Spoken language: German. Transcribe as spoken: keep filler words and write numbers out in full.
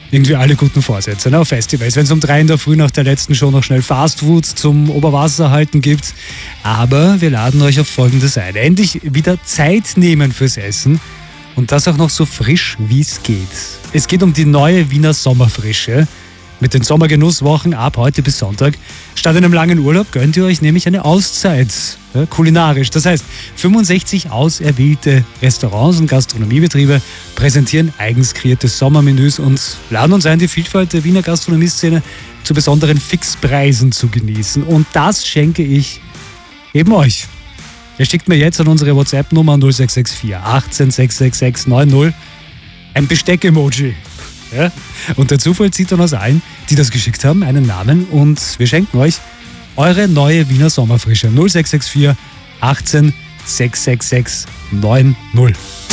irgendwie alle guten Vorsätze, ne, auf Festivals. Wenn es um drei in der Früh nach der letzten Show noch schnell Fastfood zum Oberwasserhalten gibt. Aber wir laden euch auf Folgendes ein. Endlich wieder Zeit nehmen fürs Essen. Und das auch noch so frisch, wie es geht. Es geht um die neue Wiener Sommerfrische. Mit den Sommergenusswochen ab heute bis Sonntag. Statt einem langen Urlaub gönnt ihr euch nämlich eine Auszeit, ja, kulinarisch. Das heißt, fünfundsechzig auserwählte Restaurants und Gastronomiebetriebe präsentieren eigens kreierte Sommermenüs und laden uns ein, die Vielfalt der Wiener Gastronomieszene zu besonderen Fixpreisen zu genießen. Und das schenke ich eben euch. Ihr schickt mir jetzt an unsere WhatsApp-Nummer null sechs sechs vier achtzehn sechs sechs sechs neun null ein Besteck-Emoji. Ja? Und der Zufall zieht dann aus allen, die das geschickt haben, einen Namen und wir schenken euch eure neue Wiener Sommerfrische null sechs sechs vier achtzehn sechs sechs sechs neun null.